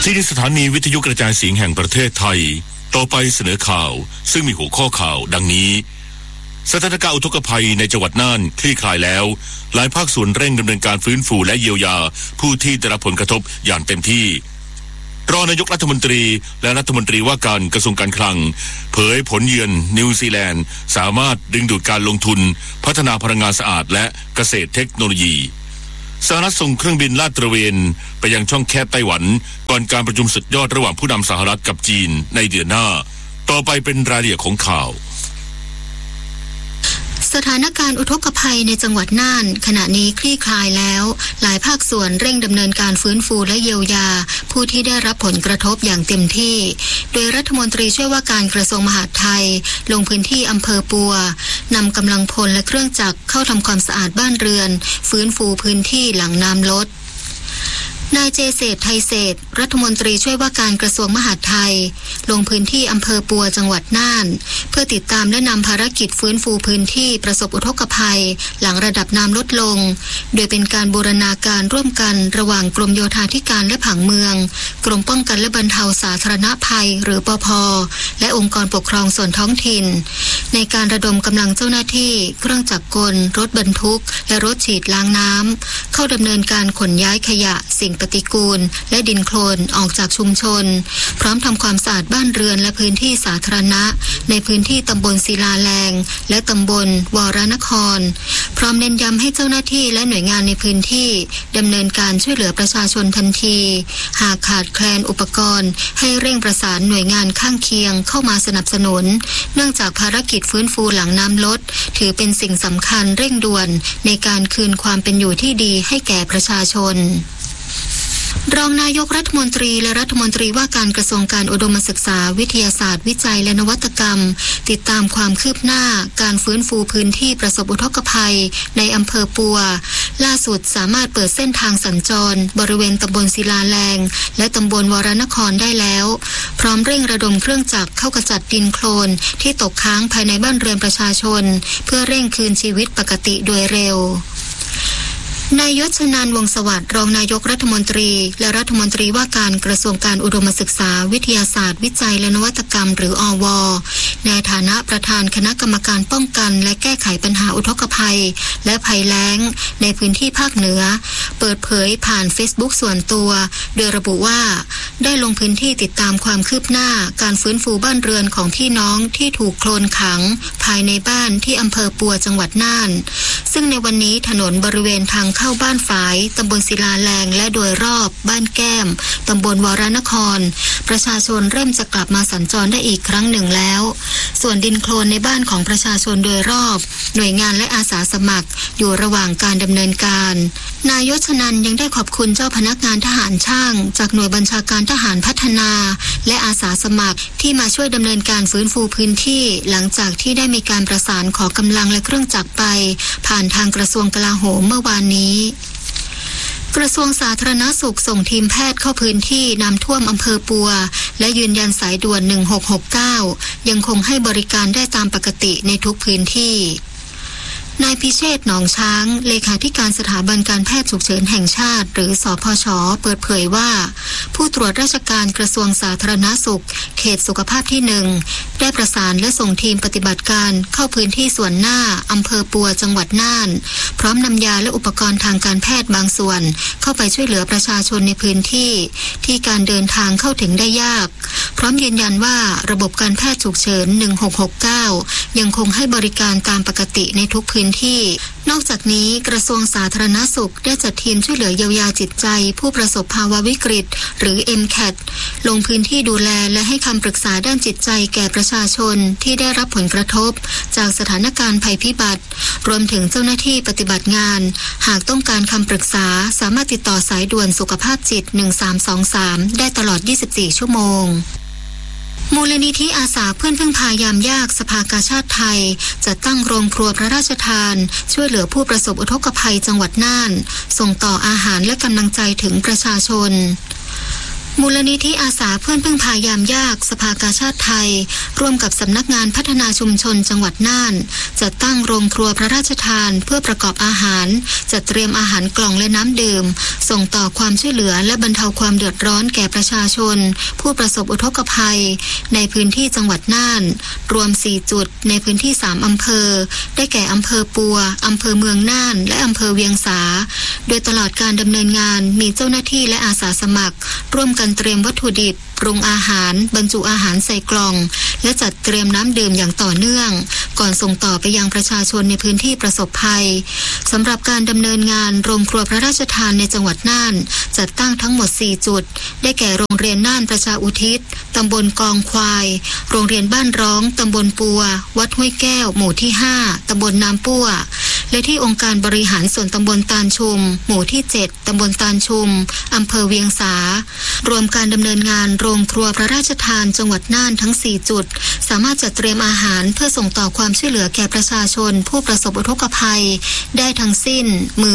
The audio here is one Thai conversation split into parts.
ที่สถานีวิทยุกระจายเสียงแห่งประเทศไทยต่อไปเสนอข่าวซึ่งมีหัวข้อข่าวดังนี้สถานการณ์อุทกภัยในจังหวัดน่านคลี่คลายแล้วหลายภาคส่วนเร่งดำเนินการฟื้นฟูและเยียวยาผู้ที่ได้รับผลกระทบอย่างเต็มที่รองนายกรัฐมนตรีและรัฐมนตรีว่าการกระทรวงการคลังเผยผลเยือนนิวซีแลนด์สามารถดึงดูดการลงทุนพัฒนาพลังงานสะอาดและเกษตรเทคโนโลยีสหรัฐส่งเครื่องบินลาดตระเวนไปยังช่องแคบไต้หวันก่อนการประชุมสุดยอดระหว่างผู้นำสหรัฐกับจีนในเดือนหน้าต่อไปเป็นรายละเอียดของข่าวสถานการณ์อุทกภัยในจังหวัดน่านขณะนี้คลี่คลายแล้วหลายภาคส่วนเร่งดำเนินการฟื้นฟูและเยียวยาผู้ที่ได้รับผลกระทบอย่างเต็มที่โดยรัฐมนตรีช่วยว่าการกระทรวงมหาดไทยลงพื้นที่อำเภอปัวนำกำลังพลและเครื่องจักรเข้าทำความสะอาดบ้านเรือนฟื้นฟูพื้นที่หลังน้ำลดนายเจเศษไทยเศษรัฐมนตรีช่วยว่าการกระทรวงมหาดไทยลงพื้นที่อำเภอปัวจังหวัดน่านเพื่อติดตามและนำภารกิจฟื้นฟูพื้นที่ประสบอุทกภัยหลังระดับน้ำลดลงโดยเป็นการบูรณาการร่วมกันระหว่างกรมโยธาธิการและผังเมืองกรมป้องกันและบรรเทาสาธารณภัยหรือปภ.และองค์กรปกครองส่วนท้องถิ่นในการระดมกำลังเจ้าหน้าที่เครื่องจักรกลรถบรรทุกและรถฉีดล้างน้ำเข้าดำเนินการขนย้ายขยะสิ่งปฏิกูลและดินโคลนออกจากชุมชนพร้อมทำความสะอาดบ้านเรือนและพื้นที่สาธารณะในพื้นที่ตำบลศิลาแรงและตำบลวรนครพร้อมเน้นย้ำให้เจ้าหน้าที่และหน่วยงานในพื้นที่ดำเนินการช่วยเหลือประชาชนทันทีหากขาดแคลนอุปกรณ์ให้เร่งประสานหน่วยงานข้างเคียงเข้ามาสนับสนุนเนื่องจากภารกิจฟื้นฟูหลังน้ำลดถือเป็นสิ่งสำคัญเร่งด่วนในการคืนความเป็นอยู่ที่ดีให้แก่ประชาชนรองนายกรัฐมนตรีและรัฐมนตรีว่าการกระทรวงการอุดมศึกษาวิทยาศาสตร์วิจัยและนวัตกรรมติดตามความคืบหน้าการฟื้นฟูพื้นที่ประสบอุทกภัยในอำเภอปัวล่าสุดสามารถเปิดเส้นทางสัญจรบริเวณตำบลศิลาแรงและตำบลวรนครได้แล้วพร้อมเร่งระดมเครื่องจักรเข้ากระจัดดินโคลนที่ตกค้างภายในบ้านเรือนประชาชนเพื่อเร่งคืนชีวิตปกติโดยเร็วนายยศนันท์วงศ์สวัสดิ์รองนายกรัฐมนตรีและรัฐมนตรีว่าการกระทรวงการอุดมศึกษาวิทยาศาสตร์วิจัยและนวัตกรรมหรืออว.ในฐานะประธานคณะกรรมการป้องกันและแก้ไขปัญหาอุทกภัยและภัยแล้งในพื้นที่ภาคเหนือเปิดเผยผ่าน Facebook ส่วนตัวโดยระบุว่าได้ลงพื้นที่ติดตามความคืบหน้าการฟื้นฟูบ้านเรือนของพี่น้องที่ถูกโคลนขังภายในบ้านที่อำเภอปัวจังหวัดน่านซึ่งในวันนี้ถนนบริเวณทางเข้าบ้านฝายตำบลศิลาแรงและโดยรอบบ้านแก้มตำบลวรนครประชาชนเริ่มจะกลับมาสัญจรได้อีกครั้งหนึ่งแล้วส่วนดินโคลนในบ้านของประชาชนโดยรอบหน่วยงานและอาสาสมัครอยู่ระหว่างการดำเนินการนายยศนันท์ยังได้ขอบคุณเจ้าพนักงานทหารช่างจากหน่วยบัญชาการทหารพัฒนาและอาสาสมัครที่มาช่วยดำเนินการฟื้นฟูพื้นที่หลังจากที่ได้มีการประสานขอกำลังและเครื่องจักรไปผ่านทางกระทรวงกลาโหมเมื่อวานนี้กระทรวงสาธารณสุขส่งทีมแพทย์เข้าพื้นที่น้ำท่วมอำเภอปัวและยืนยันสายด่วน1669ยังคงให้บริการได้ตามปกติในทุกพื้นที่นายพิเชษฐ์หนองช้างเลขาธิการสถาบันการแพทย์ฉุกเฉินแห่งชาติหรือสพช.เปิดเผยว่าผู้ตรวจราชการกระทรวงสาธารณสุขเขตสุขภาพที่1ได้ประสานและส่งทีมปฏิบัติการเข้าพื้นที่ส่วนหน้าอำเภอปัวจังหวัดน่านพร้อมนำยาและอุปกรณ์ทางการแพทย์บางส่วนเข้าไปช่วยเหลือประชาชนในพื้นที่ที่การเดินทางเข้าถึงได้ยากพร้อมยืนยันว่าระบบการแพทย์ฉุกเฉิน1669ยังคงให้บริการตามปกติในทุกพื้นที่นอกจากนี้กระทรวงสาธารณสุขได้จัดทีมช่วยเหลือเยียวยาจิตใจผู้ประสบภาวะวิกฤตหรือ MCAT ลงพื้นที่ดูแลและให้คำปรึกษาด้านจิตใจแก่ประชาชนที่ได้รับผลกระทบจากสถานการณ์ภัยพิบัติรวมถึงเจ้าหน้าที่ปฏิบัติงานหากต้องการคำปรึกษาสามารถติดต่อสายด่วนสุขภาพจิต1323ได้ตลอด24ชั่วโมงมูลนิธิอาสาเพื่อนพึ่งพายามยากสภากาชาดไทยจัดตั้งโรงครัวพระราชทานช่วยเหลือผู้ประสบอุทกภัยจังหวัดน่านส่งต่ออาหารและกำลังใจถึงประชาชนมูลนิธิอาสาเพื่อนพึ่งพายามยากสภากาชาดไทยร่วมกับสำนักงานพัฒนาชุมชนจังหวัดน่านจัดตั้งโรงครัวพระราชทานเพื่อประกอบอาหารจัดเตรียมอาหารกล่องและน้ำดื่มส่งต่อความช่วยเหลือและบรรเทาความเดือดร้อนแก่ประชาชนผู้ประสบอุทกภัยในพื้นที่จังหวัดน่านรวม4จุดในพื้นที่3อำเภอได้แก่อำเภอปัวอำเภอเมืองน่านและอำเภอเวียงสาโดยตลอดการดำเนินงานมีเจ้าหน้าที่และอาสาสมัครร่วมกันเตรียมวัตถุดิบปรุงอาหารบรรจุอาหารใส่กล่องและจัดเตรียมน้ำดื่มอย่างต่อเนื่องก่อนส่งต่อไปยังประชาชนในพื้นที่ประสบภัยสำหรับการดำเนินงานโรงครัวพระราชทานในจังหวัดน่านจัดตั้งทั้งหมด4จุดได้แก่โรงเรียนน่านประชาอุทิศตำบลกองควายโรงเรียนบ้านร้องตำบลปัววัดห้วยแก้วหมู่ที่5ตำบลน้ำปั้วและที่องค์การบริหารส่วนตำบลตาลชุมหมู่ที่7ตำบลตาลชุมอำเภอเวียงสารวมการดำเนินงานโรงครัวพระราชทานจังหวัดน่านทั้ง4จุดสามารถจัดเตรียมอาหารเพื่อส่งต่อความช่วยเหลือแก่ประชาชนผู้ประสบอุทกภัยได้ทั้งสิ้น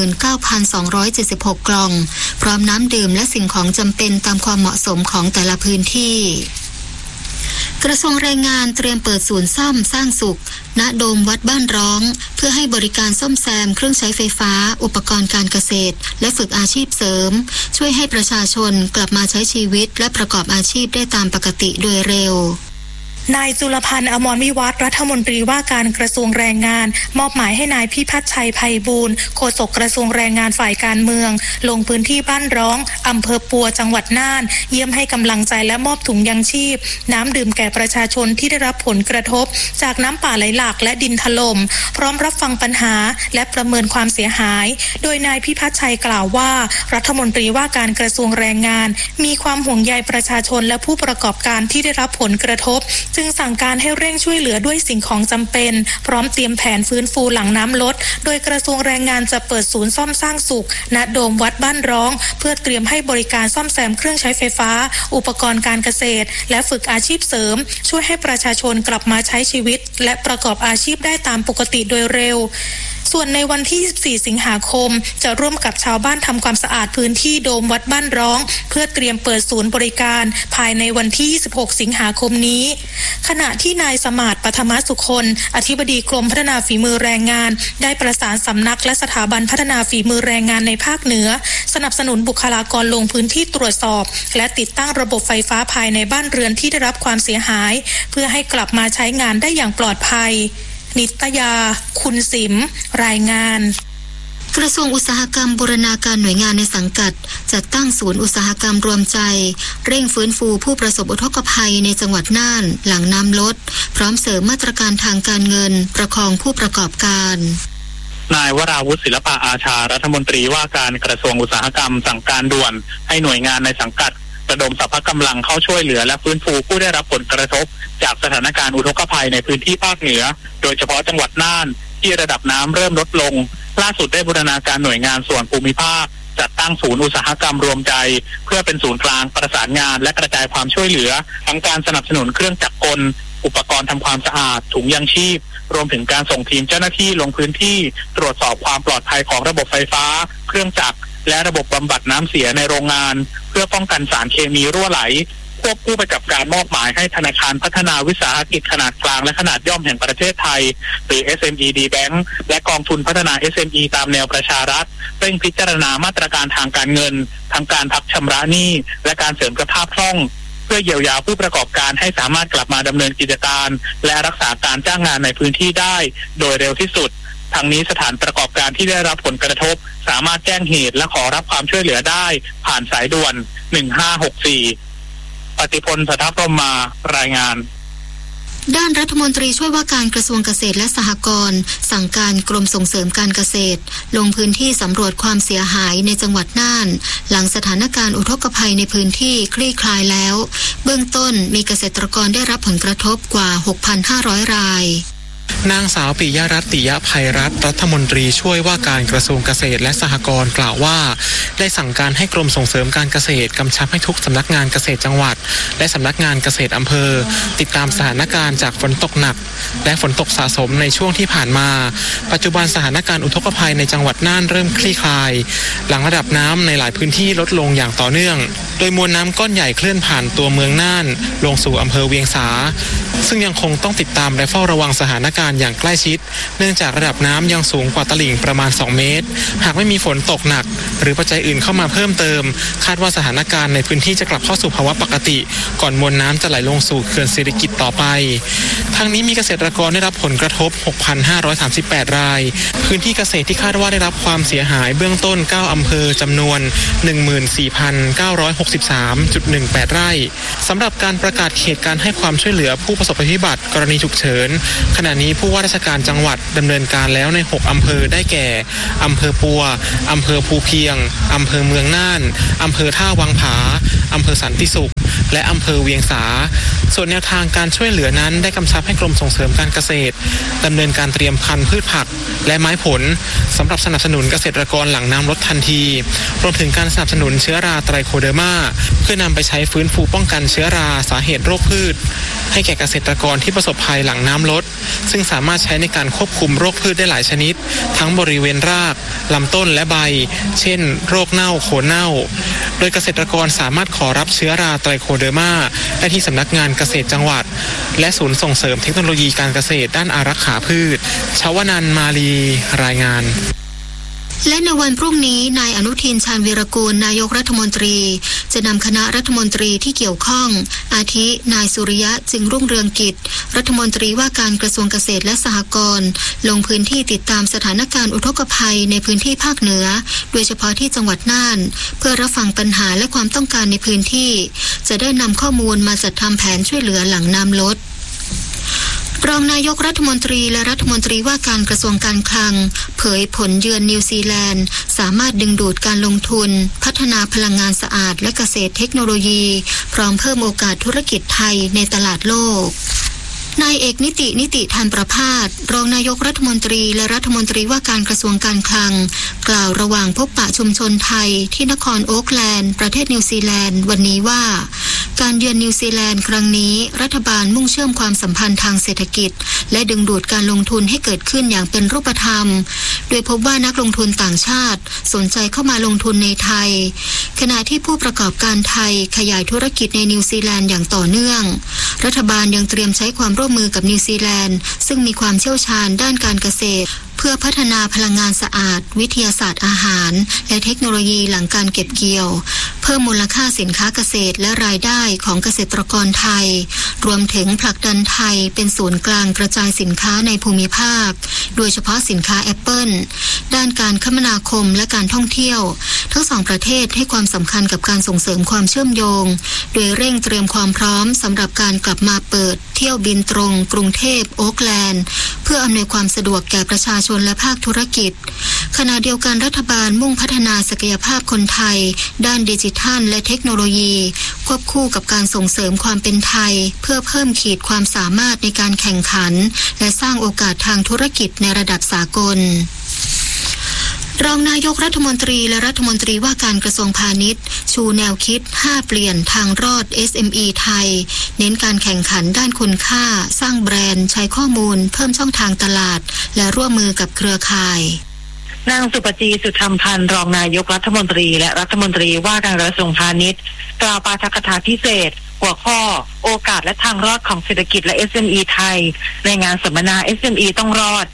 19,276 กล่องพร้อมน้ำดื่มและสิ่งของจำเป็นตามความเหมาะสมของแต่ละพื้นที่กระทรวงแรงงานเตรียมเปิดศูนย์ซ่อมสร้างสุขณโดมวัดบ้านร้องเพื่อให้บริการซ่อมแซมเครื่องใช้ไฟฟ้าอุปกรณ์การเกษตรและฝึกอาชีพเสริมช่วยให้ประชาชนกลับมาใช้ชีวิตและประกอบอาชีพได้ตามปกติโดยเร็วนายจุลพันธ์อมรวิวัฒน์รัฐมนตรีว่าการกระทรวงแรงงานมอบหมายให้นายพิพัฒน์ชัยไพบูลย์โฆษกกระทรวงแรงงานฝ่ายการเมืองลงพื้นที่บ้านร้องอำเภอปัวจังหวัดน่านเยี่ยมให้กำลังใจและมอบถุงยังชีพน้ำดื่มแก่ประชาชนที่ได้รับผลกระทบจากน้ำป่าไหลหลากและดินถล่มพร้อมรับฟังปัญหาและประเมินความเสียหายโดยนายพิพัฒน์ชัยกล่าวว่ารัฐมนตรีว่าการกระทรวงแรงงานมีความห่วงใยประชาชนและผู้ประกอบการที่ได้รับผลกระทบจึงสั่งการให้เร่งช่วยเหลือด้วยสิ่งของจำเป็นพร้อมเตรียมแผนฟื้นฟูหลังน้ำลดโดยกระทรวงแรงงานจะเปิดศูนย์ซ่อมสร้างสุขณโดมวัดบ้านร้องเพื่อเตรียมให้บริการซ่อมแซมเครื่องใช้ไฟฟ้าอุปกรณ์การเกษตรและฝึกอาชีพเสริมช่วยให้ประชาชนกลับมาใช้ชีวิตและประกอบอาชีพได้ตามปกติโดยเร็วส่วนในวันที่24สิงหาคมจะร่วมกับชาวบ้านทำความสะอาดพื้นที่โดมวัดบ้านร้องเพื่อเตรียมเปิดศูนย์บริการภายในวันที่26สิงหาคมนี้ขณะที่นายสมาร์ทปฐมสุคนอธิบดีกรมพัฒนาฝีมือแรงงานได้ประสานสำนักและสถาบันพัฒนาฝีมือแรงงานในภาคเหนือสนับสนุนบุคลากรลงพื้นที่ตรวจสอบและติดตั้งระบบไฟฟ้าภายในบ้านเรือนที่ได้รับความเสียหายเพื่อให้กลับมาใช้งานได้อย่างปลอดภัยนิตยาคุณสิมรายงานกระทรวงอุตสาหกรรมบูรณาการหน่วยงานในสังกัดจัดตั้งศูนย์อุตสาหกรรมรวมใจเร่งฟื้นฟูผู้ประสบอุทกภัยในจังหวัดน่านหลังน้ำลดพร้อมเสริมมาตรการทางการเงินประคองผู้ประกอบการนายวราวุฒิศิลปะอาชารัฐมนตรีว่าการกระทรวงอุตสาหกรรมสั่งการด่วนให้หน่วยงานในสังกัดระดมสรรพกำลังเข้าช่วยเหลือและฟื้นฟูผู้ได้รับผลกระทบจากสถานการณ์อุทกภัยในพื้นที่ภาคเหนือโดยเฉพาะจังหวัดน่านที่ระดับน้ำเริ่มลดลงล่าสุดได้บูรณาการหน่วยงานส่วนภูมิภาคจัดตั้งศูนย์อุตสาหกรรมรวมใจเพื่อเป็นศูนย์กลางประสานงานและกระจายความช่วยเหลือทั้งการสนับสนุนเครื่องจักรกลอุปกรณ์ทำความสะอาดถุงยังชีพรวมถึงการส่งทีมเจ้าหน้าที่ลงพื้นที่ตรวจสอบความปลอดภัยของระบบไฟฟ้าเครื่องจักรและระบบบำบัดน้ำเสียในโรงงานเพื่อป้องกันสารเคมีรั่วไหลควบคู่ไปกับการมอบหมายให้ธนาคารพัฒนาวิสาหกิจขนาดกลางและขนาดย่อมแห่งประเทศไทยหรือ SMED Bank และกองทุนพัฒนา SME ตามแนวประชารัฐเร่งพิจารณามาตรการทางการเงินทั้งการพักชำระหนี้และการเสริมสภาพคล่องเพื่อเยียวยาผู้ประกอบการให้สามารถกลับมาดำเนินกิจการและรักษาการจ้างงานในพื้นที่ได้โดยเร็วที่สุดทั้งนี้สถานประกอบการที่ได้รับผลกระทบสามารถแจ้งเหตุและขอรับความช่วยเหลือได้ผ่านสายด่วน1564ปฏิพล สัทธพรหมารายงานด้านรัฐมนตรีช่วยว่าการกระทรวงเกษตรและสหกรณ์สั่งการกรมส่งเสริมการเกษตรลงพื้นที่สำรวจความเสียหายในจังหวัดน่านหลังสถานการณ์อุทกภัยในพื้นที่คลี่คลายแล้วเบื้องต้นมีเกษตรกรได้รับผลกระทบกว่า 6,500 รายนางสาวปิยรัตน์ ติยไพรัตน์รัฐมนตรีช่วยว่าการกระทรวงเกษตรและสหกรณ์กล่าวว่าได้สั่งการให้กรมส่งเสริมการเกษตรกำชับให้ทุกสำนักงานเกษตรจังหวัดและสำนักงานเกษตรอำเภอติดตามสถานการณ์จากฝนตกหนักและฝนตกสะสมในช่วงที่ผ่านมาปัจจุบันสถานการณ์อุทกภัยในจังหวัดน่านเริ่มคลี่คลายหลังระดับน้ำในหลายพื้นที่ลดลงอย่างต่อเนื่องโดยมวลน้ำก้อนใหญ่เคลื่อนผ่านตัวเมืองน่านลงสู่อำเภอเวียงสาซึ่งยังคงต้องติดตามและเฝ้าระวังสถานการณ์อย่างใกล้ชิดเนื่องจากระดับน้ำยังสูงกว่าตลิ่งประมาณ2 เมตรหากไม่มีฝนตกหนักหรือปัจจัยอื่นเข้ามาเพิ่มเติมคาดว่าสถานการณ์ในพื้นที่จะกลับเข้าสู่ภาวะปกติก่อนมวลน้ำจะไหลลงสู่เขื่อนสิริกิติ์ต่อไปทางนี้มีเกษตรกรได้รับผลกระทบ 6,538 รายพื้นที่เกษตรที่คาดว่าได้รับความเสียหายเบื้องต้น9อำเภอจำนวน 14,963.18 ไร่สำหรับการประกาศเขตการให้ความช่วยเหลือผู้ประสบภัยพิบัติกรณีฉุกเฉินขณะนี้ผู้ว่าราชการจังหวัดดำเนินการแล้วใน6อำเภอได้แก่อำเภอปัวอำเภอภูเพียงอำเภอเมืองน่านอำเภอท่าวังผาอำเภอสันติสุขและอำเภอเวียงสาส่วนแนวทางการช่วยเหลือนั้นได้กำชับให้กรมส่งเสริมการเกษตรดำเนินการเตรียมพันธุ์พืชผักและไม้ผลสำหรับสนับสนุนเกษตรกรหลังน้ำลดทันทีรวมถึงการสนับสนุนเชื้อราไตรโคเดอร์มาเพื่อนำไปใช้ฟื้นฟูป้องกันเชื้อราสาเหตุโรคพืชให้แก่เกษตรกรที่ประสบภัยหลังน้ำลดซึ่งสามารถใช้ในการควบคุมโรคพืชได้หลายชนิดทั้งบริเวณรากลำต้นและใบเช่นโรคเน่าโคนเน่าโดยเกษตรกรสามารถขอรับเชื้อราไตรโคเดอร์มาได้ที่สำนักงานเกษตรจังหวัดและศูนย์ส่งเสริมเทคโนโลยีการเกษตรด้านอารักขาพืชชวนันท์ มาลีรายงานและในวันพรุ่งนี้นายอนุทิน ชาญวีรกูลนายกรัฐมนตรีจะนำคณะรัฐมนตรีที่เกี่ยวข้องอาทินายสุริยะจึงรุ่งเรืองกิจรัฐมนตรีว่าการกระทรวงเกษตรและสหกรณ์ลงพื้นที่ติดตามสถานการณ์อุทกภัยในพื้นที่ภาคเหนือโดยเฉพาะที่จังหวัดน่านเพื่อรับฟังปัญหาและความต้องการในพื้นที่จะได้นำข้อมูลมาจัดทำแผนช่วยเหลือหลังน้ำลดรองนายกรัฐมนตรีและรัฐมนตรีว่าการกระทรวงการคลังเผยผลเยือนนิวซีแลนด์สามารถดึงดูดการลงทุนพัฒนาพลังงานสะอาดและเกษตรเทคโนโลยีพร้อมเพิ่มโอกาสธุรกิจไทยในตลาดโลกนายเอกนิติธันประภาสรองนายกรัฐมนตรีและรัฐมนตรีว่าการกระทรวงการคลังกล่าวระหว่างพบปะชุมชนไทยที่นครโอ๊คแลนด์ประเทศนิวซีแลนด์วันนี้ว่าการเยือนนิวซีแลนด์ครั้งนี้รัฐบาลมุ่งเชื่อมความสัมพันธ์ทางเศรษฐกิจและดึงดูดการลงทุนให้เกิดขึ้นอย่างเป็นรูปธรรมโดยพบว่านักลงทุนต่างชาติสนใจเข้ามาลงทุนในไทยขณะที่ผู้ประกอบการไทยขยายธุรกิจในนิวซีแลนด์อย่างต่อเนื่องรัฐบาลยังเตรียมใช้ความร่วมมือกับนิวซีแลนด์ซึ่งมีความเชี่ยวชาญด้านการเกษตรเพื่อพัฒนาพลังงานสะอาดวิทยาศาสตร์อาหารและเทคโนโลยีหลังการเก็บเกี่ยวเพิ่มมูลค่าสินค้าเกษตรและรายได้ของเกษตรกรไทยรวมถึงผลักดันไทยเป็นศูนย์กลางกระจายสินค้าในภูมิภาคโดยเฉพาะสินค้าแอปเปิลด้านการคมนาคมและการท่องเที่ยวทั้งสองประเทศให้ความสำคัญกับการส่งเสริมความเชื่อมโยงโดยเร่งเตรียมความพร้อมสำหรับการกลับมาเปิดเที่ยวบินตรงกรุงเทพโอ๊คแลนด์เพื่ออำนวยความสะดวกแก่ประชาชนและภาคธุรกิจขณะเดียวกันรัฐบาลมุ่งพัฒนาศักยภาพคนไทยด้านดิจิทัลและเทคโนโลยีควบคู่กับการส่งเสริมความเป็นไทยเพื่อเพิ่มขีดความสามารถในการแข่งขันและสร้างโอกาสทางธุรกิจในระดับสากลรองนายกรัฐมนตรีและรัฐมนตรีว่าการกระทรวงพาณิชย์ชูแนวคิด5เปลี่ยนทางรอด SME ไทยเน้นการแข่งขันด้านคุณค่าสร้างแบรนด์ใช้ข้อมูลเพิ่มช่องทางตลาดและร่วมมือกับเครือข่ายนางสุปจี สุธรรมพันธ์รองนายกรัฐมนตรีและรัฐมนตรีว่าการกระทรวงพาณิชย์กล่าวปาฐกถาพิเศษหัวข้อโอกาสและทางรอดของเศรษฐกิจและ SME ไทยในงานสัมมนา SME ต้องรอด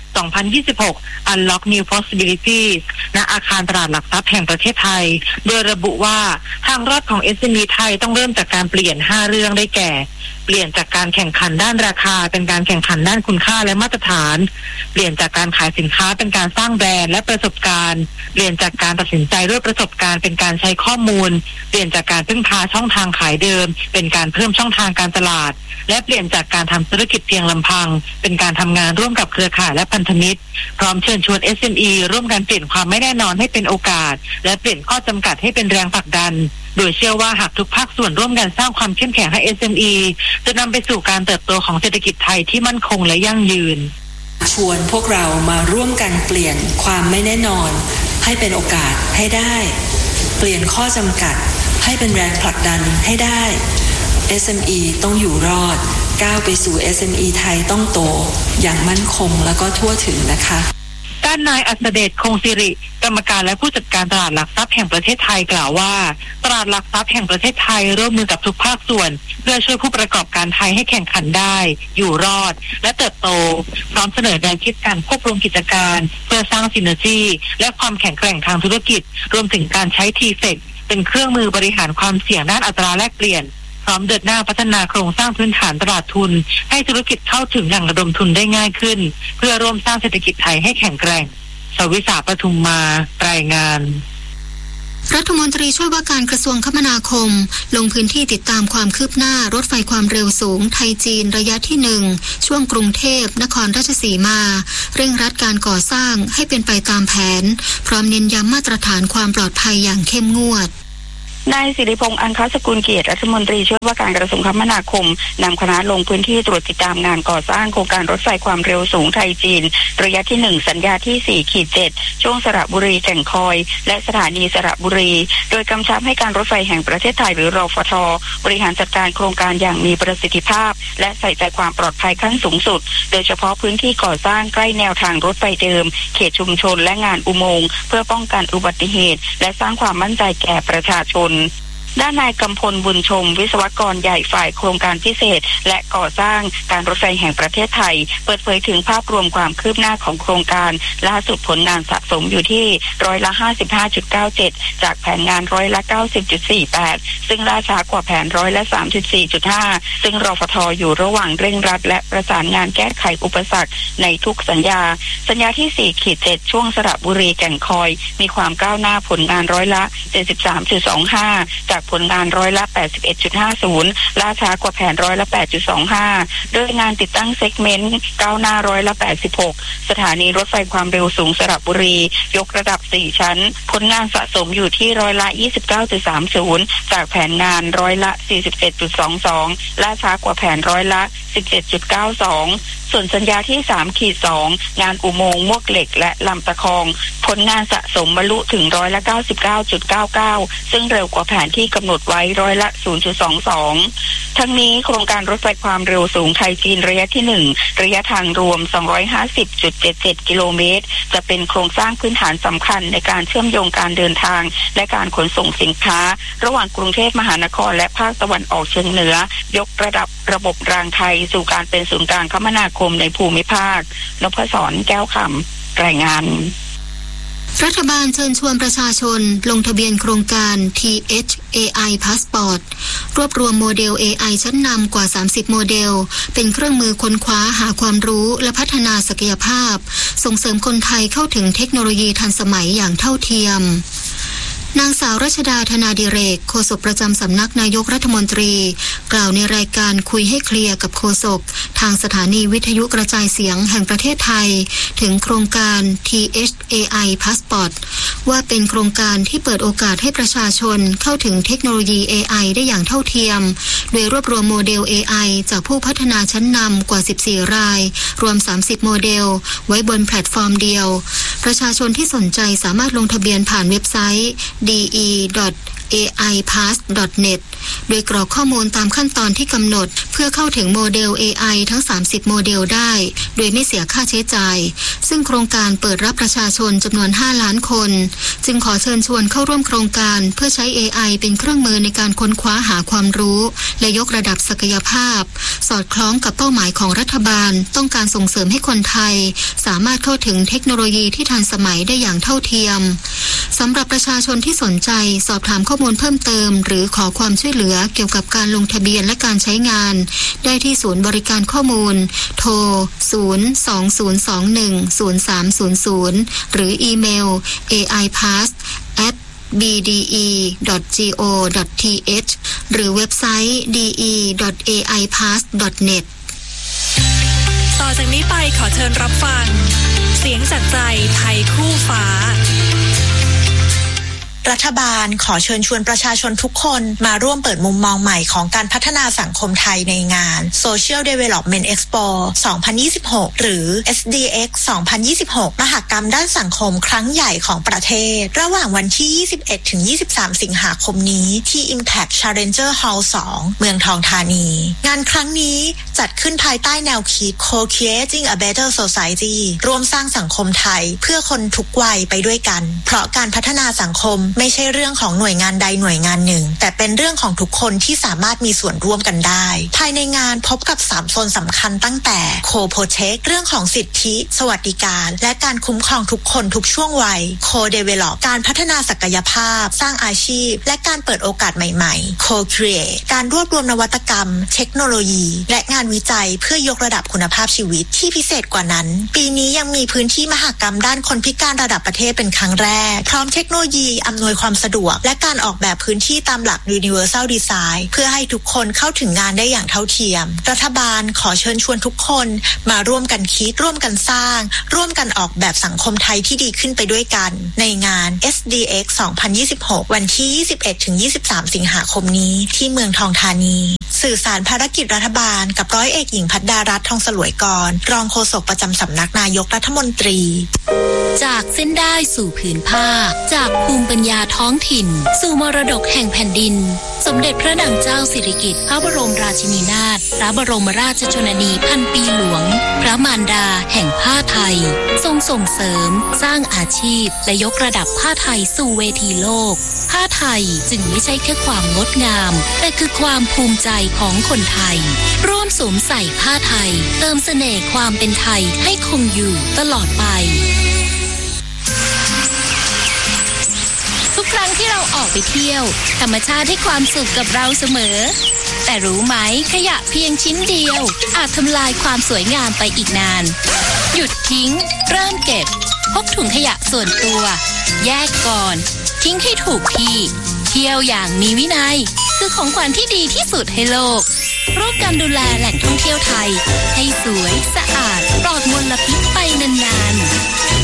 2026 Unlock New Possibilities ณ อาคารตลาดหลักทรัพย์แห่งประเทศไทยโดยระบุว่าทางรอดของ SME ไทยต้องเริ่มจากการเปลี่ยน5เรื่องได้แก่เปลี่ยนจากการแข่งขันด้านราคาเป็นการแข่งขันด้านคุณค่าและมาตรฐานเปลี่ยนจากการขายสินค้าเป็นการสร้างแบรนด์และประสบการณ์เปลี่ยนจากการตัดสินใจด้วยประสบการณ์เป็นการใช้ข้อมูลเปลี่ยนจากการพึ่งพาช่องทางขายเดิมเป็นการเพิ่มช่องทางการตลาดและเปลี่ยนจากการทำธุรกิจเพียงลำพังเป็นการทำงานร่วมกับเครือข่ายและพันธมิตรพร้อมเชิญชวน SME ร่วมกันเปลี่ยนความไม่แน่นอนให้เป็นโอกาสและเปลี่ยนข้อจำกัดให้เป็นแรงผลักดันโดยเชื่อว่าหากทุกภาคส่วนร่วมกันสร้างความเข้มแข็งให้ SME จะนำไปสู่การเติบโตของเศรษฐกิจไทยที่มั่นคงและยั่งยืนชวนพวกเรามาร่วมกันเปลี่ยนความไม่แน่นอนให้เป็นโอกาสให้ได้เปลี่ยนข้อจำกัดให้เป็นแรงผลักดันให้ได้ SME ต้องอยู่รอดก้าวไปสู่ SME ไทยต้องโตอย่างมั่นคงแล้วก็ทั่วถึงนะคะด้านนายอัศเดชคงสิริกรรมการและผู้จัดการตลาดหลักทรัพย์แห่งประเทศไทยกล่าวว่าตลาดหลักทรัพย์แห่งประเทศไทยร่วมมือกับทุกภาคส่วนเพื่อช่วยผู้ประกอบการไทยให้แข่งขันได้อยู่รอดและเติบโตพร้อมเสนอแนวคิดการควบรวมกิจการเพื่อสร้างซินเนอร์จีและความแข็งแกร่งทางธุรกิจรวมถึงการใช้ TFEC เป็นเครื่องมือบริหารความเสี่ยงด้านอัตราแลกเปลี่ยนพร้อมเดินหน้าพัฒนาโครงสร้างพื้นฐานตลาดทุนให้ธุรกิจเข้าถึงแหล่งระดมทุนได้ง่ายขึ้นเพื่อร่วมสร้างเศรษฐกิจไทยให้แข็งแกร่งสวิษาปทุมมารายงานรัฐมนตรีช่วยว่าการกระทรวงคมนาคมลงพื้นที่ติดตามความคืบหน้ารถไฟความเร็วสูงไทยจีนระยะที่1ช่วงกรุงเทพนครราชสีมาเร่งรัดการก่อสร้างให้เป็นไปตามแผนพร้อมเน้นย้ำมาตรฐานความปลอดภัยอย่างเข้มงวดนายสิริพงษ์อังคสกุลเกียรติรัฐมนตรีช่วยว่าการกระทรวงคมนาคมนำคณะลงพื้นที่ตรวจติดตามงานก่อสร้างโครงการรถไฟความเร็วสูงไทยจีนระยะที่1สัญญาที่ 4-7 ช่วงสระบุรีแก่งคอยและสถานีสระบุรีโดยกำชับให้การรถไฟแห่งประเทศไทยหรือรฟท.บริหารจัดการโครงการอย่างมีประสิทธิภาพและใส่ใจความปลอดภัยขั้นสูงสุดโดยเฉพาะพื้นที่ก่อสร้างใกล้แนวทางรถไฟเดิมเขตชุมชนและงานอุโมงค์เพื่อป้องกันอุบัติเหตุและสร้างความมั่นใจแก่ประชาชนด้านนายกำพลบุญชมวิศวกรใหญ่ฝ่ายโครงการพิเศษและก่อสร้างการรถไฟแห่งประเทศไทยเปิดเผยถึงภาพรวมความคืบหน้าของโครงการล่าสุดผลงานสะสมอยู่ที่55.97%จากแผนงาน90.48%ซึ่งล่าช้ากว่าแผน3.4.5%ซึ่งรฟท.อยู่ระหว่างเร่งรัดและประสานงานแก้ไขอุปสรรคในทุกสัญญาที่ 4-7 ช่วงสระบุรีแก่งคอยมีความก้าวหน้าผลงาน73.25%จากผลงาน81.50%ล่าช้ากว่าแผน8.25%โดยงานติดตั้งเซกเมนต์ก้าวหน้า86%สถานีรถไฟความเร็วสูงสระบุรียกระดับ4ชั้นผลงานสะสมอยู่ที่29.30%จากแผนงาน41.22%ล่าช้ากว่าแผน17.92%ส่วนสัญญาที่ 3-2 งานอุโมงค์มวกเหล็กและลำตะคองผลงานสะสมบรรลุถึง99.99%ซึ่งเร็วกว่าแผนที่กำหนดไว้0.22%ทั้งนี้โครงการรถไฟความเร็วสูงไทยจีนระยะที่1ระยะทางรวม 250.77 กิโลเมตรจะเป็นโครงสร้างพื้นฐานสำคัญในการเชื่อมโยงการเดินทางและการขนส่งสินค้าระหว่างกรุงเทพมหานครและภาคตะวันออกเฉียงเหนือยกระดับระบบรางไทยสู่การเป็นศูนย์กลางคมนาคมในภูมิภาคนพศรแก้วคำรายงานรัฐบาลเชิญชวนประชาชนลงทะเบียนโครงการ THAI Passport รวบรวมโมเดล AI ชั้นนำกว่า 30 โมเดลเป็นเครื่องมือค้นคว้าหาความรู้และพัฒนาศักยภาพส่งเสริมคนไทยเข้าถึงเทคโนโลยีทันสมัยอย่างเท่าเทียมนางสาวรัชดาธนาดิเรกโฆษกประจำสำนักนายกรัฐมนตรีกล่าวในรายการคุยให้เคลียร์กับโฆษกทางสถานีวิทยุกระจายเสียงแห่งประเทศไทยถึงโครงการ THAI Passport ว่าเป็นโครงการที่เปิดโอกาสให้ประชาชนเข้าถึงเทคโนโลยี AI ได้อย่างเท่าเทียมโดยรวบรวมโมเดล AI จากผู้พัฒนาชั้นนำกว่า 14 รายรวม 30 โมเดลไว้บนแพลตฟอร์มเดียวประชาชนที่สนใจสามารถลงทะเบียนผ่านเว็บไซต์de.aipass.net โดยกรอกข้อมูลตามขั้นตอนที่กำหนดเพื่อเข้าถึงโมเดล AI ทั้ง 30 โมเดลได้โดยไม่เสียค่าใช้จ่ายซึ่งโครงการเปิดรับประชาชนจำนวน 5 ล้านคนจึงขอเชิญชวนเข้าร่วมโครงการเพื่อใช้ AI เป็นเครื่องมือในการค้นคว้าหาความรู้และยกระดับศักยภาพสอดคล้องกับเป้าหมายของรัฐบาลต้องการส่งเสริมให้คนไทยสามารถเข้าถึงเทคโนโลยีที่ทันสมัยได้อย่างเท่าเทียมสำหรับประชาชนที่สนใจสอบถามข้อมูลเพิ่มเติมหรือขอความช่วยเหลือเกี่ยวกับการลงทะเบียนและการใช้งานได้ที่ศูนย์บริการข้อมูลโทร 020210300 หรืออีเมล aipass@bde.go.th หรือเว็บไซต์ de.aipass.net ต่อจากนี้ไปขอเชิญรับฟังเสียงจากใจไทยคู่ฟ้ารัฐบาลขอเชิญชวนประชาชนทุกคนมาร่วมเปิดมุมมองใหม่ของการพัฒนาสังคมไทยในงาน Social Development Expo 2026 หรือ SDX 2026 มหกรรมด้านสังคมครั้งใหญ่ของประเทศระหว่างวันที่ 21-23 สิงหาคมนี้ที่ Impact Challenger Hall 2 เมืองทองธานีงานครั้งนี้จัดขึ้นภายใต้แนวคิด Co-creating a better society ร่วมสร้างสังคมไทยเพื่อคนทุกวัยไปด้วยกันเพราะการพัฒนาสังคมไม่ใช่เรื่องของหน่วยงานใดหน่วยงานหนึ่งแต่เป็นเรื่องของทุกคนที่สามารถมีส่วนร่วมกันได้ภายในงานพบกับ3โซนสำคัญตั้งแต่ Co-protect เรื่องของสิทธิสวัสดิการและการคุ้มครองทุกคนทุกช่วงวัย Co-develop การพัฒนาศักยภาพสร้างอาชีพและการเปิดโอกาสใหม่ๆ Co-create การรวบรวมนวัตกรรมเทคโนโลยีและงานวิจัยเพื่อยกระดับคุณภาพชีวิตที่พิเศษกว่านั้นปีนี้ยังมีพื้นที่มหกรรมด้านคนพิการระดับประเทศเป็นครั้งแรกพร้อมเทคโนโลยีอำนวยความสะดวกและการออกแบบพื้นที่ตามหลัก Universal Design เพื่อให้ทุกคนเข้าถึงงานได้อย่างเท่าเทียมรัฐบาลขอเชิญชวนทุกคนมาร่วมกันคิดร่วมกันสร้างร่วมกันออกแบบสังคมไทยที่ดีขึ้นไปด้วยกันในงาน SDX 2026 วันที่ 21-23 สิงหาคมนี้ที่เมืองทองธานีสื่อสารภารกิจรัฐบาลกับร้อยเอกหญิงภัทรดารัตน์ทองสลวยกรรองโฆษกประจำสำนักนายกรัฐมนตรีจากเส้นได้สู่ผืนผ้าจากภูมิปัญญาท้องถิ่นสู่มรดกแห่งแผ่นดินสมเด็จพระนางเจ้าสิริกิติ์พระบรมราชินีนาถพระบรมราชชนนีพันปีหลวงพระมารดาแห่งผ้าไทยทรงส่งเสริมสร้างอาชีพและยกระดับผ้าไทยสู่เวทีโลกผ้าไทยจึงไม่ใช่แค่ความงดงามแต่คือความภูมิใจของคนไทยร่วมสวมใส่ผ้าไทยเติมเสน่ห์ความเป็นไทยให้คงอยู่ตลอดไปทุกครั้งที่เราออกไปเที่ยวธรรมชาติให้ความสุขกับเราเสมอแต่รู้ไหมขยะเพียงชิ้นเดียวอาจทำลายความสวยงามไปอีกนานหยุดทิ้งเริ่มเก็บพกถุงขยะส่วนตัวแยกก่อนทิ้งให้ถูกที่เที่ยวอย่างมีวินัยคือของขวัญที่ดีที่สุดให้โลกร่วมกันดูแลแหล่งท่องเที่ยวไทยให้สวยสะอาดปลอดมลพิษไปนานๆ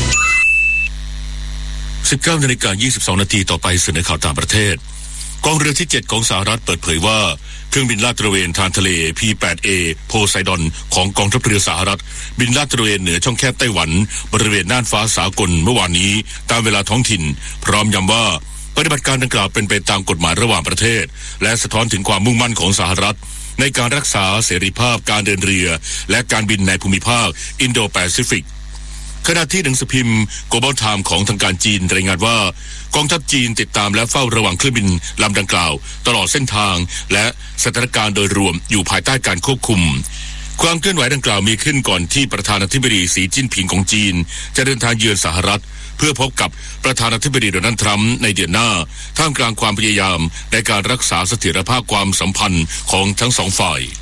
19:22 นาทีต่อไปเสนอข่าวต่างประเทศกองเรือที่7ของสหรัฐเปิดเผยว่าเครื่องบินลาดตระเวนทางทะเล P-8A โพไซดอนของกองทัพเรือสหรัฐบินลาดตระเวนเหนือช่องแคบไต้หวันบริเวณน่านฟ้าสากลเมื่อวานนี้ตามเวลาท้องถิ่นพร้อมย้ำว่าปฏิบัติการดังกล่าวเป็นไปตามกฎหมายระหว่างประเทศและสะท้อนถึงความมุ่งมั่นของสหรัฐในการรักษาเสรีภาพการเดินเรือและการบินในภูมิภาคอินโดแปซิฟิกขณะที่หนังสือพิมพ์ Global Time ของทางการจีนรายงานว่ากองทัพจีนติดตามและเฝ้าระวังเครื่องบินลำดังกล่าวตลอดเส้นทางและสถานการณ์โดยรวมอยู่ภายใต้การควบคุมความเคลื่อนไหวดังกล่าวมีขึ้นก่อนที่ประธานาธิบดีสีจิ้นผิงของจีนจะเดินทางเยือนสหรัฐเพื่อพบกับประธานาธิบดีโดนัลด์ทรัมป์ในเดือนหน้าท่ามกลางความพยายามในการรักษาเสถียรภาพความสัมพันธ์ของทั้งสองฝ่าย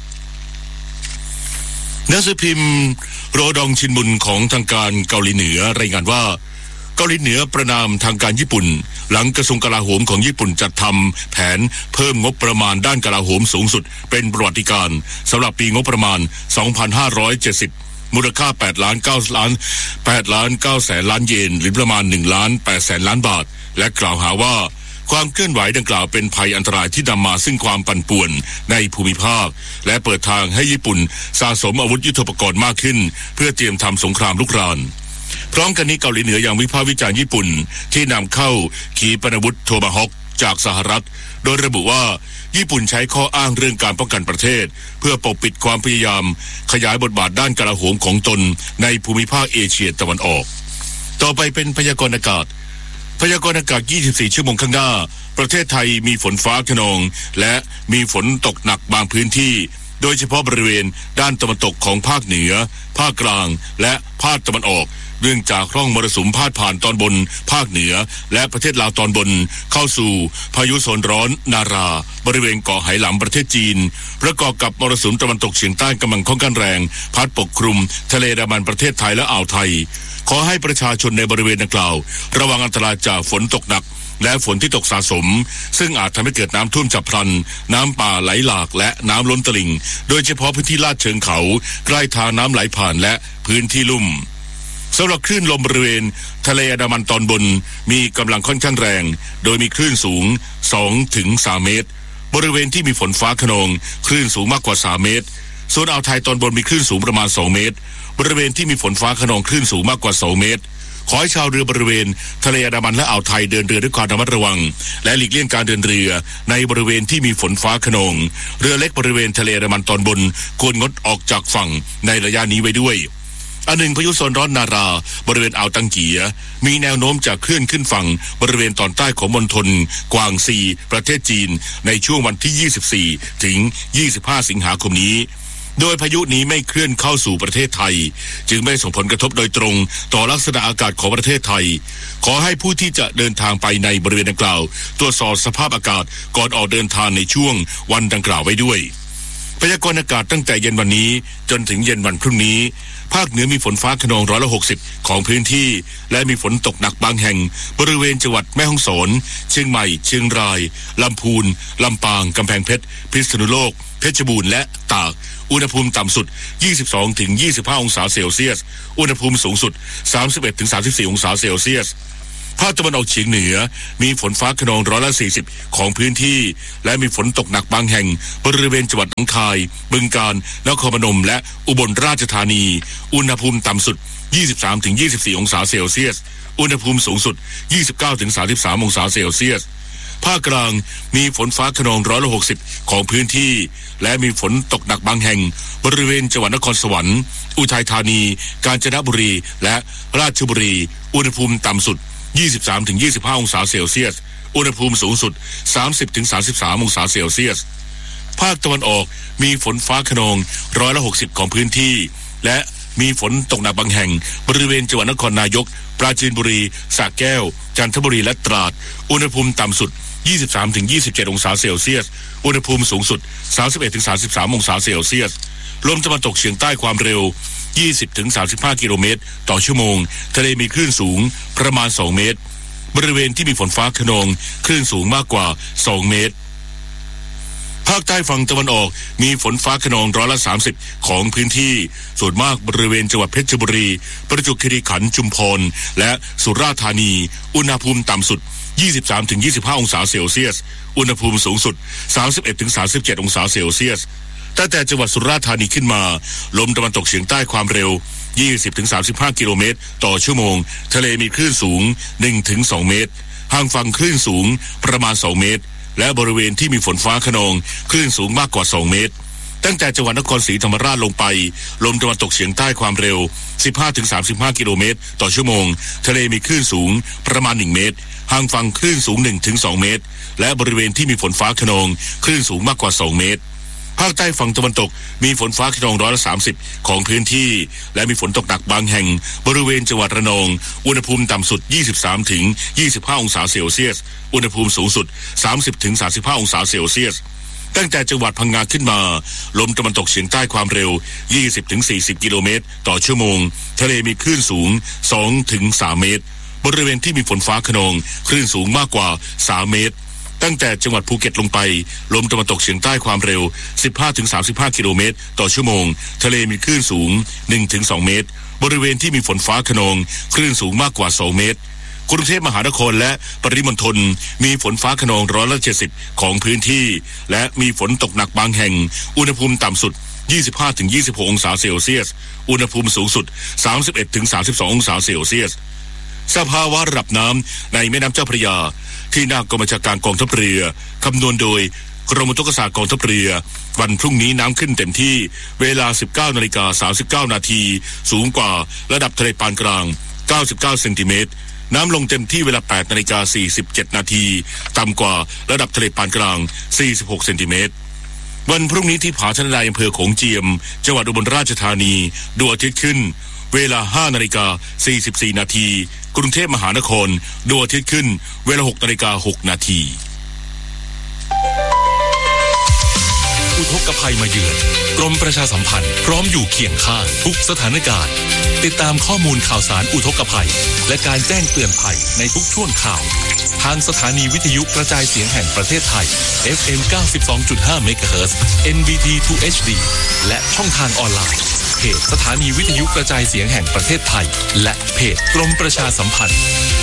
หนังสือพิมพ์โรดองชินบุนของทางการเกาหลีเหนือรายงานว่าเกาหลีเหนือประณามทางการญี่ปุ่นหลังกระทรวงกลาโหมของญี่ปุ่นจัดทำแผนเพิ่มงบประมาณด้านกลาโหมสูงสุดเป็นประวัติการสำหรับปีงบประมาณ 2570 มูลค่า8.9 แสนล้านเยนหรือประมาณ 1.8 แสนล้านบาทและกล่าวหาว่าความเคลื่อนไหวดังกล่าวเป็นภัยอันตรายที่นำมาซึ่งความปั่นป่วนในภูมิภาคและเปิดทางให้ญี่ปุ่นสะสมอาวุธยุทโธปกรณ์มากขึ้นเพื่อเตรียมทำสงครามลุกรานพร้อมกันนี้เกาหลีเหนือยังวิพากษ์วิจารณ์ญี่ปุ่นที่นำเข้าขีปนาวุธโทมาฮอคจากสหรัฐโดยระบุว่าญี่ปุ่นใช้ข้ออ้างเรื่องการป้องกันประเทศเพื่อปกปิดความพยายามขยายบทบาทด้านกลาโหมของตนในภูมิภาคเอเชียตะวันออกต่อไปเป็นพยากรณ์อากาศ 24 ชั่วโมงข้างหน้าประเทศไทยมีฝนฟ้าคะนองและมีฝนตกหนักบางพื้นที่โดยเฉพาะบริเวณด้านตะวันตกของภาคเหนือภาคกลางและภาคตะวันออกเนื่องจากร่องมรสุมพาดผ่านตอนบนภาคเหนือและประเทศลาวตอนบนเข้าสู่พายุโซนร้อนนาราบริเวณเกาะไหหลำประเทศจีนประกอบกับมรสุมตะวันตกเฉียงใต้กำลังค่อนข้างแรงพัดปกคลุมทะเลอันดามันประเทศไทยและอ่าวไทยขอให้ประชาชนในบริเวณดังกล่าวระวังอันตรายจากฝนตกหนักและฝนที่ตกสะสมซึ่งอาจทำให้เกิดน้ำท่วมฉับพลันน้ำป่าไหลหลากและน้ำล้นตลิ่งโดยเฉพาะพื้นที่ลาดเชิงเขาใกล้ทางน้ำไหลผ่านและพื้นที่ลุ่มสำหรับคลื่นลมบริเวณทะเลอันดามันตอนบนมีกำลังค่อนข้างแรงโดยมีคลื่นสูง 2-3 เมตรบริเวณที่มีฝนฟ้าคะนองคลื่นสูงมากกว่า3เมตรส่วนอ่าวไทยตอนบนมีคลื่นสูงประมาณ2เมตรบริเวณที่มีฝนฟ้าคะนองคลื่นสูงมากกว่า2เมตรขอให้ชาวเรือบริเวณทะเลอันดามันและอ่าวไทยเดินเรือด้วยความระมัดระวังและหลีกเลี่ยงการเดินเรือในบริเวณที่มีฝนฟ้าคะนองเรือเล็กบริเวณทะเลอันดามันตอนบนควรงดออกจากฝั่งในระยะนี้ไว้ด้วยอันหนึ่งพายุโซนร้อนนาราบริเวณอ่าวตังเกียมีแนวโน้มจะเคลื่อนขึ้นฝั่งบริเวณตอนใต้ของมณฑลกวางซีประเทศจีนในช่วงวันที่24ถึง25สิงหาคมนี้โดยพายุนี้ไม่เคลื่อนเข้าสู่ประเทศไทยจึงไม่ส่งผลกระทบโดยตรงต่อลักษณะอากาศของประเทศไทยขอให้ผู้ที่จะเดินทางไปในบริเวณดังกล่าวตรวจสอบสภาพอากาศก่อนออกเดินทางในช่วงวันดังกล่าวไว้ด้วยพยากรณ์อากาศตั้งแต่เย็นวันนี้จนถึงเย็นวันพรุ่งนี้ภาคเหนือมีฝนฟ้าคะนอง160ของพื้นที่และมีฝนตกหนักบางแห่งบริเวณจังหวัดแม่ฮ่องสอนเชียงใหม่เชียงรายลำพูนลำปางกำแพงเพชรพิษณุโลกเพชรบูรณ์และตากอุณหภูมิต่ำสุด 22-25 องศาเซลเซียสอุณหภูมิสูงสุด 31-34 องศาเซลเซียสภาคตะวันออกเฉียงเหนือมีฝนฟ้าคะนอง140ของพื้นที่และมีฝนตกหนักบางแห่งบริเวณจังหวัดหนองคายบึงกาฬนครพนมและอุบลราชธานีอุณหภูมิต่ำสุด 23-24 องศาเซลเซียสอุณหภูมิสูงสุด 29-33 องศาเซลเซียสภาคกลางมีฝนฟ้าคะนอง160ของพื้นที่และมีฝนตกหนักบางแห่งบริเวณจังหวัดนครสวรรค์อุทัยธานีกาญจนบุรีและราชบุรีอุณหภูมิต่ำสุด 23-25 องศาเซลเซียสอุณหภูมิสูงสุด 30-33 องศาเซลเซียสภาคตะวันออกมีฝนฟ้าคะนอง160ของพื้นที่และมีฝนตกหนักบางแห่งบริเวณจังหวัดนครนายกปราจีนบุรีสระแก้วจันทบุรีและตราดอุณหภูมิต่ำสุด 23-27 องศาเซลเซียสอุณหภูมิสูงสุด 31-33 องศาเซลเซียสลมตะวันตกเฉียงใต้ความเร็ว 20-35 กิโลเมตรต่อชั่วโมงทะเลมีคลื่นสูงประมาณ2เมตรบริเวณที่มีฝนฟ้าคะนองคลื่นสูงมากกว่า2เมตรภาคใต้ฝั่งตะวันออกมีฝนฟ้าคะนอง30%ของพื้นที่ส่วนมากบริเวณจังหวัดเพชรบุรีประจวบคีรีขันธ์ชุมพรและสุราษฎร์ธานีอุณหภูมิต่ำสุด 23-25 องศาเซลเซียสอุณหภูมิสูงสุด 31-37 องศาเซลเซียสตั้งแต่จังหวัดสุราษฎร์ธานีขึ้นมาลมตะวันตกเฉียงใต้ความเร็ว 20-35 กิโลเมตรต่อชั่วโมงทะเลมีคลื่นสูง 1-2 เมตรห่างฝั่งคลื่นสูงประมาณ2เมตรและบริเวณที่มีฝนฟ้าคะนองคลื่นสูงมากกว่า2เมตรตั้งแต่จังหวัดนครศรีธรรมราชลงไปลมตะวันตกเฉียงใต้ความเร็ว 15-35 กิโลเมตรต่อชั่วโมงทะเลมีคลื่นสูงประมาณ1เมตรห่างฝั่งคลื่นสูง 1-2 เมตรและบริเวณที่มีฝนฟ้าคะนองคลื่นสูงมากกว่า2เมตรภาคใต้ฝั่งตะวันตกมีฝนฟ้าคะนอง30%ของพื้นที่และมีฝนตกหนักบางแห่งบริเวณจังหวัดระนองอุณหภูมิต่ำสุด 23-25 องศาเซลเซียสอุณหภูมิสูงสุด 30-35 องศาเซลเซียสตั้งแต่จังหวัดพังงาขึ้นมาลมตะวันตกเฉียงใต้ความเร็ว 20-40 กิโลเมตรต่อชั่วโมงทะเลมีคลื่นสูง 2-3 เมตรบริเวณที่มีฝนฟ้าคะนองคลื่นสูงมากกว่า3เมตรตั้งแต่จังหวัดภูเก็ตลงไปลมตะวันตกเฉียงใต้ความเร็ว 15-35 กิโลเมตรต่อชั่วโมงทะเลมีคลื่นสูง 1-2 เมตรบริเวณที่มีฝนฟ้าคะนองคลื่นสูงมากกว่า2เมตรกรุงเทพมหานครและปริมณฑลมีฝนฟ้าคะนอง170ของพื้นที่และมีฝนตกหนักบางแห่งอุณหภูมิต่ำสุด 25-26 องศาเซลเซียสอุณหภูมิสูงสุด 31-32 องศาเซลเซียสสภาวะระดับน้ำในแม่น้ำเจ้าพระยาที่หน้ากองบัญชาการกองทัพเรือคำนวณโดยกรมอุทกศาสตร์กองทัพเรือวันพรุ่งนี้น้ำขึ้นเต็มที่เวลา 19:39 นาทีสูงกว่าระดับทะเลปานกลาง99เซนติเมตรน้ำลงเต็มที่เวลา 8:47 นาทีต่ำกว่าระดับทะเลปานกลาง46เซนติเมตรวันพรุ่งนี้ที่ผาชะไนอำเภอโขงเจียมจังหวัดอุบลราชธานีดวงอาทิตย์ขึ้นเวลา 5:44 นาทีกรุงเทพมหานครดวงอาทิตย์ขึ้นเวลา 6:06 นาทีอุทกภัยมาเยือนกรมประชาสัมพันธ์พร้อมอยู่เคียงข้างทุกสถานการณ์ติดตามข้อมูลข่าวสารอุทกภัยและการแจ้งเตือนภัยในทุกช่วงข่าวทางสถานีวิทยุกระจายเสียงแห่งประเทศไทย FM 92.5 MHz NBT 2 HD และช่องทางออนไลน์เพจสถานีวิทยุกระจายเสียงแห่งประเทศไทยและเพจกรมประชาสัมพันธ์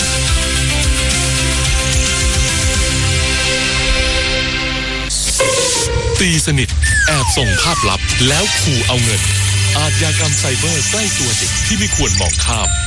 ตีสนิทแอบส่งภาพลับแล้วขู่เอาเงินอาชญากรรมไซเบอร์ใกล้ตัวเด็กที่ไม่ควรมองข้าม